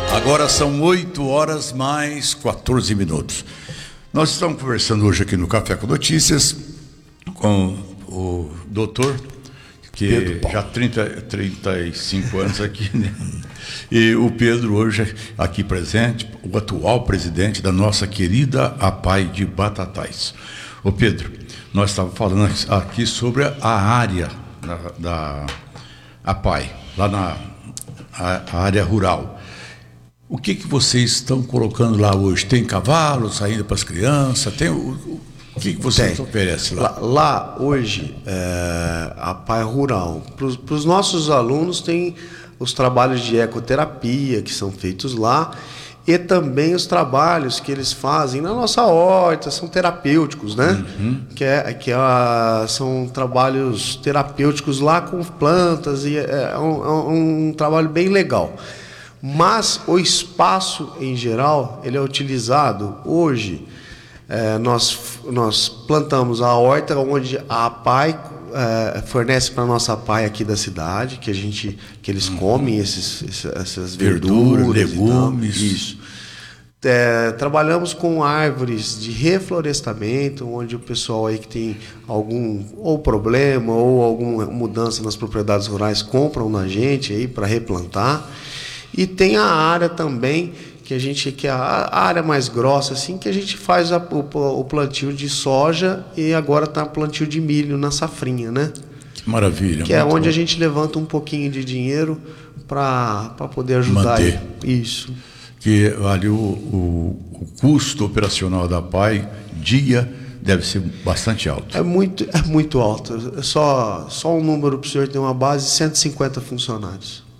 Agora são 8 horas mais 14 minutos. Nós estamos conversando hoje aqui no Café com Notícias com o doutor, que já há 35 anos aqui, né? E o Pedro hoje aqui presente, o atual presidente da nossa querida APAI de Batatais. Ô Pedro, nós estávamos falando aqui sobre a área da APAI, lá na área rural. O que vocês estão colocando lá hoje? Tem cavalos ainda para as crianças? O que vocês oferecem lá? Lá hoje, a APAI rural. Para os nossos alunos tem os trabalhos de ecoterapia que são feitos lá e também os trabalhos que eles fazem na nossa horta, são terapêuticos, né? Uhum. São trabalhos terapêuticos lá com plantas e é um trabalho bem legal. Mas o espaço em geral ele é utilizado hoje. Nós plantamos a horta onde a APAI fornece para a nossa APAI aqui da cidade, que eles comem essas verduras, legumes. Isso. Trabalhamos com árvores de reflorestamento, onde o pessoal aí que tem algum ou problema ou alguma mudança nas propriedades rurais compram na gente aí para replantar. E tem a área também que é a área mais grossa, assim, que a gente faz o plantio de soja e agora está plantio de milho na safrinha, né? Que maravilha. Que é onde a gente levanta um pouquinho de dinheiro para poder ajudar. Manter. Isso. Que ali o custo operacional da APAI dia deve ser bastante alto. É muito alto. Só um número para o senhor ter uma base de 150 funcionários.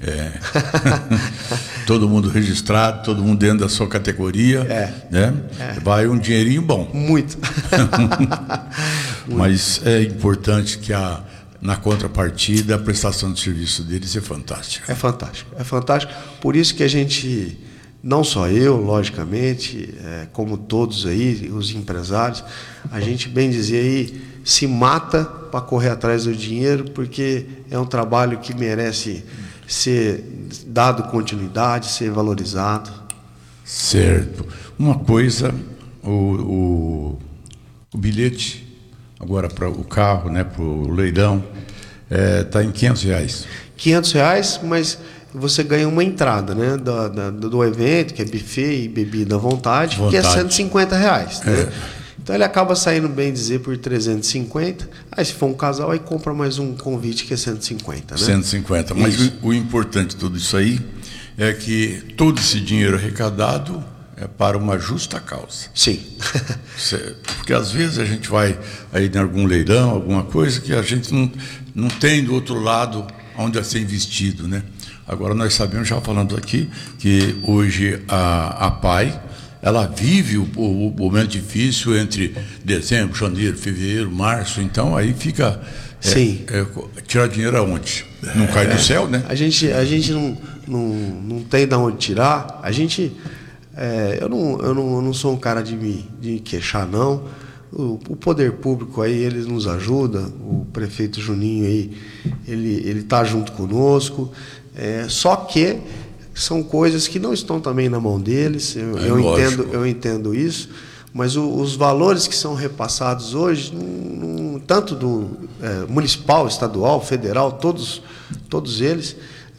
Todo mundo registrado, todo mundo dentro da sua categoria, né? Vai um dinheirinho bom. Muito. Mas é importante que na contrapartida a prestação de serviço deles é fantástica. É fantástico. Por isso que a gente, não só eu, logicamente, como todos aí, os empresários, a gente, bem dizer aí, se mata para correr atrás do dinheiro, porque é um trabalho que merece ser dado continuidade, ser valorizado. Certo. Uma coisa, o bilhete, agora para o carro, né, para o leilão, está em R$500. R$500, mas você ganha uma entrada, né, do evento, que é buffet e bebida à vontade. Que é R$150, né? Então ele acaba saindo, bem dizer, por 350. Aí se for um casal, aí compra mais um convite que é 150, né? 150. Mas o importante de tudo isso aí é que todo esse dinheiro arrecadado é para uma justa causa. Sim. Porque às vezes a gente vai aí em algum leilão, alguma coisa que a gente não tem do outro lado onde a ser investido, né? Agora nós sabemos, já falando aqui, que hoje a APAI ela vive o momento difícil entre dezembro, janeiro, fevereiro, março. Então aí fica tirar dinheiro aonde? Não cai do céu, né? A gente não tem de onde tirar. Eu não sou um cara de me queixar, não. O poder público aí, ele nos ajuda. O prefeito Juninho aí, ele está junto conosco. Só que são coisas que não estão também na mão deles, eu entendo isso, mas os valores que são repassados hoje, tanto do municipal, estadual, federal, todos eles,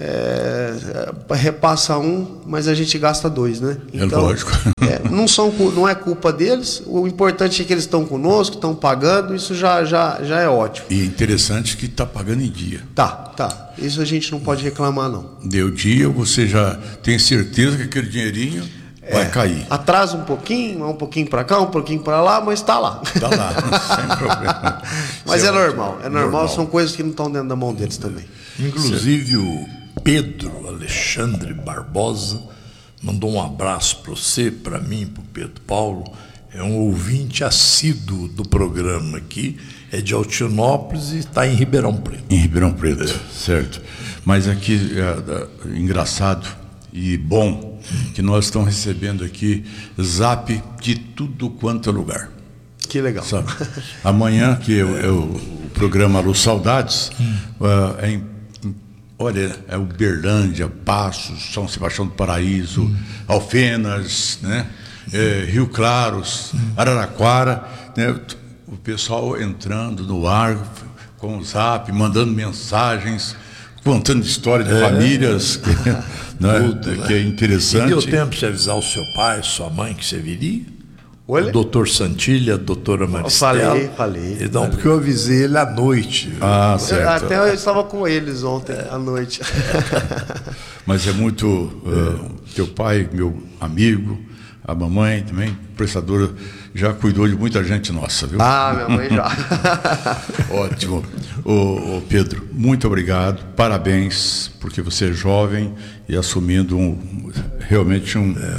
repassa um, mas a gente gasta dois, né? Então, lógico. Não é culpa deles, o importante é que eles estão conosco, estão pagando, isso já é ótimo. E interessante que está pagando em dia. Tá. Isso a gente não pode reclamar, não. Deu dia, você já tem certeza que aquele dinheirinho vai cair. Atrasa um pouquinho para cá, um pouquinho para lá, mas está lá. Está lá, sem problema. Mas é normal, são coisas que não estão dentro da mão deles também. Inclusive o Pedro Alexandre Barbosa mandou um abraço para você, para mim, para o Pedro Paulo. É um ouvinte assíduo do programa aqui, é de Altinópolis e está em Ribeirão Preto. Em Ribeirão Preto, certo. Mas aqui, engraçado e bom, que nós estamos recebendo aqui zap de tudo quanto é lugar. Que legal. Sabe? Amanhã, que é o programa Alô Saudades, Olha, é Uberlândia, Passos, São Sebastião do Paraíso, Alfenas, né? Rio Claros, Araraquara, né? O pessoal entrando no ar com o Zap, mandando mensagens, contando história de famílias, que é interessante. E deu tempo de você avisar o seu pai, sua mãe, que você viria? Olha. O doutor Santilha, a doutora Maristela. Falei. Então, porque eu avisei ele à noite. Certo. Até eu estava com eles ontem à noite. Mas é muito... teu pai, meu amigo, a mamãe também, prestadora, já cuidou de muita gente nossa, viu? Minha mãe já. Ótimo. Ô, Pedro, muito obrigado, parabéns, porque você é jovem e assumindo realmente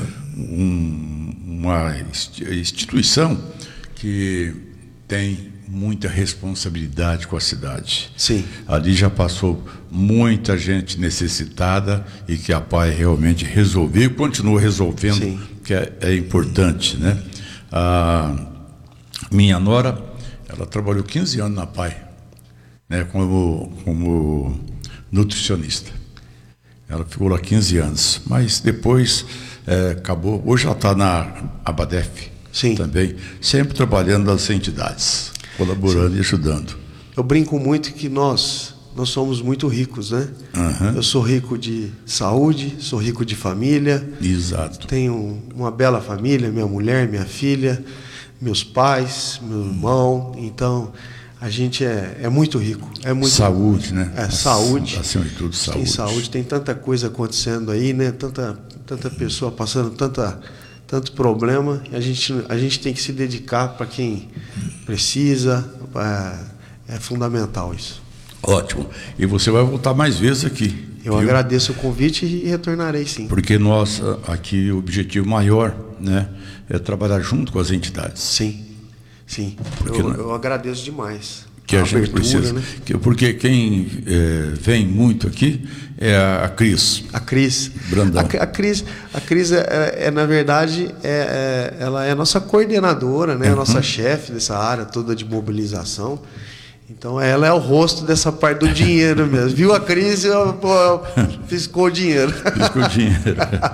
uma instituição que tem muita responsabilidade com a cidade. Sim. Ali já passou muita gente necessitada e que a PAI realmente resolveu e continua resolvendo. Sim. Que é importante, né? A minha nora, ela trabalhou 15 anos na PAI, né, como nutricionista. Ela ficou lá 15 anos, mas depois acabou. Hoje ela está na Abadef. Sim. Também, sempre trabalhando nas entidades, colaborando. Sim. E ajudando. Eu brinco muito que nós somos muito ricos, né? Uhum. Eu sou rico de saúde, sou rico de família. Exato. Tenho uma bela família, minha mulher, minha filha, meus pais, meu irmão. Então, a gente é muito rico. É muito saúde, né? Saúde. Acima de tudo, saúde. Tem saúde, tem tanta coisa acontecendo aí, né? Tanta pessoa passando tanto problema. A gente tem que se dedicar para quem precisa. É fundamental isso. Ótimo. E você vai voltar mais vezes aqui. Eu agradeço o convite e retornarei, sim. Porque nós, aqui, o objetivo maior, né, é trabalhar junto com as entidades. Sim. Eu agradeço demais. Que a gente precisa. Né? Porque quem vem muito aqui é a Cris. A Cris. Brandão. A Cris, na verdade, ela é a nossa coordenadora, né? A nossa chefe dessa área toda de mobilização. Então, ela é o rosto dessa parte do dinheiro mesmo. Viu a crise, fiscou o dinheiro. Fiscou o dinheiro.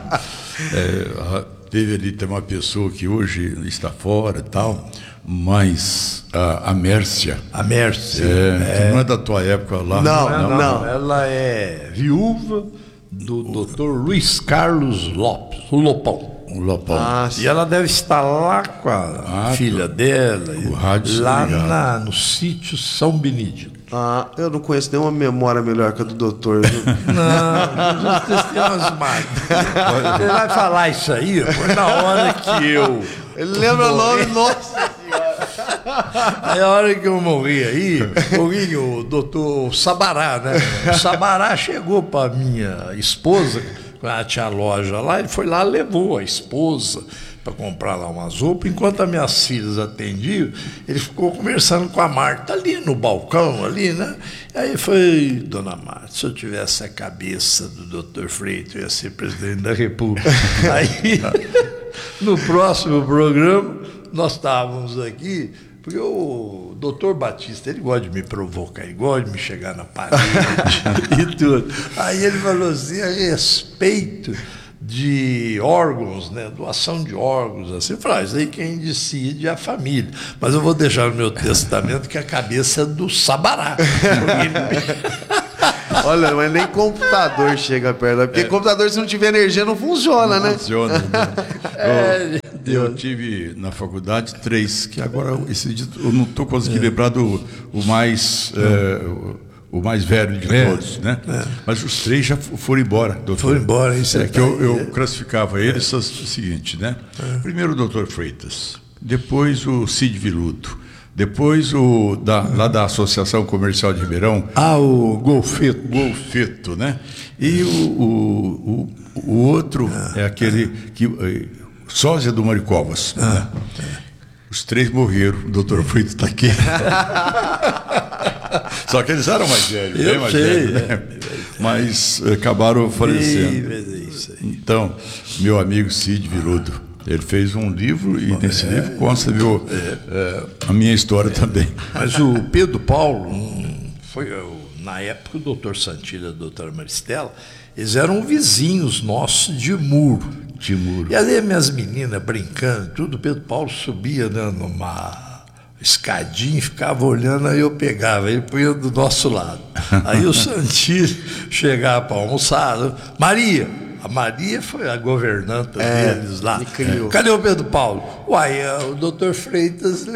Teve ali, tem uma pessoa que hoje está fora e tal, mas a Mércia. A Mércia. Que não é da tua época lá. Não. Ela é viúva do Dr. Luiz Carlos Lopes, o Lopão. E ela deve estar lá com a filha dela, lá no sítio São Benedito. Eu não conheço nenhuma memória melhor que a do doutor. Não, tem umas máquinas. Ele vai falar isso aí na hora que eu... Ele lembra o nome, nossa senhora. Aí a hora que eu morri aí, o doutor Sabará, né? O Sabará chegou para minha esposa, ela tinha loja lá, ele foi lá, levou a esposa para comprar lá umas roupas, enquanto as minhas filhas atendiam, ele ficou conversando com a Marta ali no balcão, ali, né? Aí foi, dona Marta, se eu tivesse a cabeça do Dr. Freitas, eu ia ser presidente da República. Aí, no próximo programa, nós estávamos aqui, porque o doutor Batista, ele gosta de me provocar, ele gosta de me chegar na parede e tudo. Aí ele falou assim, a respeito de órgãos, né, doação de órgãos, assim, eu falei, isso aí quem decide é a família. Mas eu vou deixar no meu testamento que a cabeça é do Sabará. Olha, mas nem computador chega perto, porque computador, se não tiver energia, não funciona, né? Funciona. Eu tive na faculdade 3, que agora esse dia eu não estou conseguindo lembrar o mais velho de todos, né? Mas os 3 já foram embora, doutor. Foram embora, isso que eu classificava eles o seguinte, né? Primeiro o doutor Freitas, depois o Cid Viluto, depois lá da Associação Comercial de Ribeirão. O Golfeto. Golfeto, né? E o outro é aquele que... sósia do Maricovas. Né? Os 3 morreram, o doutor Freitas está aqui. Só que eles eram mais velhos, bem mais velhos, né? Mas acabaram falecendo. Então, meu amigo Cid Viludo, ele fez um livro e nesse livro consta, viu, a minha história também. Mas o Pedro Paulo foi na época, o doutor Santilha e a doutora Maristela, eles eram vizinhos nossos de muro. E ali minhas meninas brincando, tudo, o Pedro Paulo subia, né, numa escadinha, ficava olhando, aí eu pegava, ele punha do nosso lado. Aí o Santilha chegava para almoçar, Maria, a Maria foi a governanta deles lá. Cadê o Pedro Paulo? Uai, o doutor Freitas.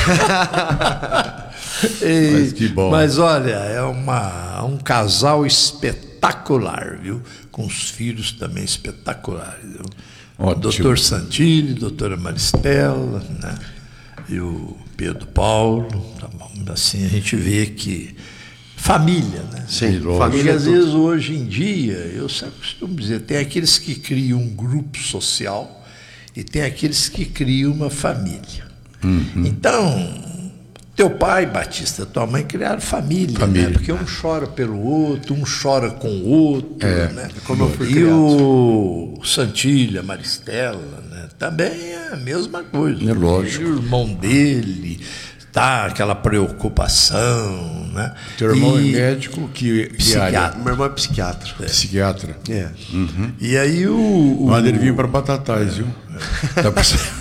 Mas que bom. Mas olha, é um casal espetacular, viu? Com os filhos também espetaculares. Viu? O doutor Santilli, doutora Maristela, né? E o Pedro Paulo. Tá bom? Assim a gente vê que família, né? Sim, família. Às vezes hoje em dia, eu sempre costumo dizer, tem aqueles que criam um grupo social e tem aqueles que criam uma família. Então, teu pai, Batista, tua mãe criaram família. Né? Porque um chora pelo outro, um chora com o outro, né? Como eu fui e criado. O Santilha, Maristela, né? Também é a mesma coisa. É lógico. O irmão dele, tá, aquela preocupação, né? Teu irmão é médico que psiquiatra. Meu irmão é psiquiatra. Psiquiatra. E aí Manda ele vir para Batatais, viu? Tá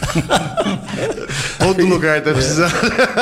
Todo lugar tá precisando.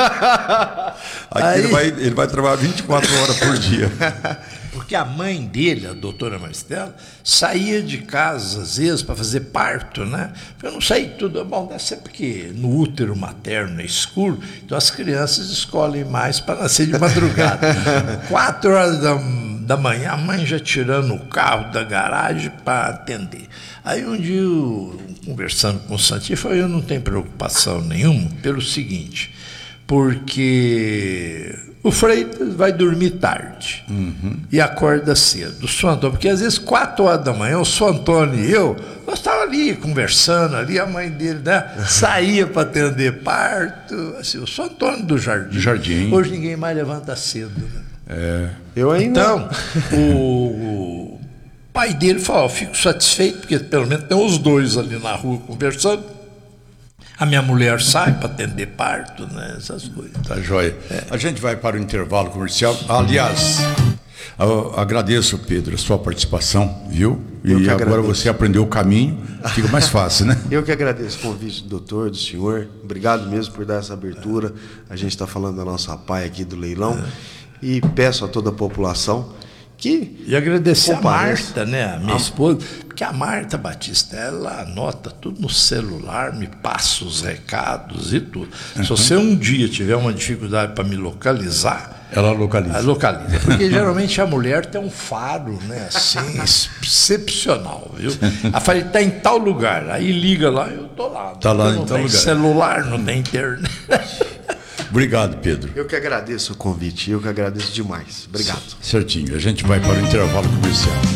Aqui ele vai trabalhar 24 horas por dia. Porque a mãe dele, a doutora Maristela, saía de casa, às vezes, para fazer parto, né? Eu não sei tudo. Bom, deve ser porque no útero materno é escuro, então as crianças escolhem mais para nascer de madrugada. 4 horas da manhã, a mãe já tirando o carro da garagem para atender. Aí um dia, conversando com o Santinho, falou, eu não tenho preocupação nenhuma, pelo seguinte, porque o Freitas vai dormir tarde e acorda cedo. O São Antônio, porque às vezes 4 horas da manhã, o São Antônio e eu, nós estávamos ali conversando, ali a mãe dele, né, saía para atender parto, assim, o São Antônio do Jardim. Hoje ninguém mais levanta cedo, né? Eu ainda. Então, o pai dele falou, fico satisfeito, porque pelo menos tem os dois ali na rua conversando. A minha mulher sai para atender parto, né? Essas coisas. Tá joia. A gente vai para o intervalo comercial. Aliás, eu agradeço, Pedro, a sua participação, viu? E agora agradeço. Você aprendeu o caminho, fica mais fácil, né? Eu que agradeço o convite do doutor, do senhor. Obrigado mesmo por dar essa abertura. A gente está falando da nossa PAI aqui do leilão. E peço a toda a população que... E agradecer a Marta, né, a minha esposa, porque a Marta Batista, ela anota tudo no celular, me passa os recados e tudo. Se você um dia tiver uma dificuldade para me localizar... Ela localiza. Ela localiza, porque geralmente a mulher tem um faro, né, assim, excepcional, viu? Ela fala, está em tal lugar, aí liga lá, eu estou lá. Está lá em tal lugar. Não tem celular, não tem internet... Obrigado, Pedro. Eu que agradeço o convite, eu que agradeço demais. Obrigado. Certinho, a gente vai para o intervalo comercial.